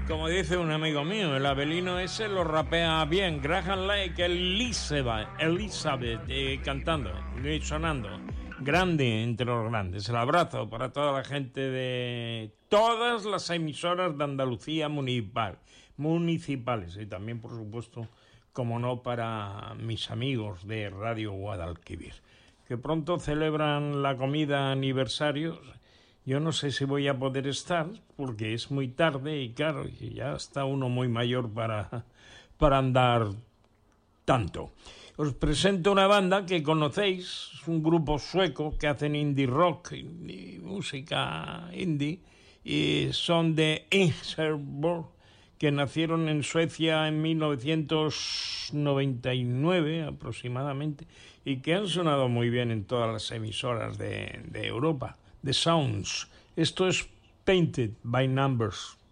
Como dice un amigo mío, el Abelino ese lo rapea bien. Graham Lake, Elizabeth cantando, sonando. Grande entre los grandes. El abrazo para toda la gente de todas las emisoras de Andalucía municipales. Y también, por supuesto, como no, para mis amigos de Radio Guadalquivir, que pronto celebran la comida aniversario. Yo no sé si voy a poder estar, porque es muy tarde y claro, ya está uno muy mayor para andar tanto. Os presento una banda que conocéis, es un grupo sueco que hacen indie rock, música indie, y son de Ingeborg, que nacieron en Suecia en 1999 aproximadamente, y que han sonado muy bien en todas las emisoras de Europa. The Sounds. Esto es Painted by Numbers.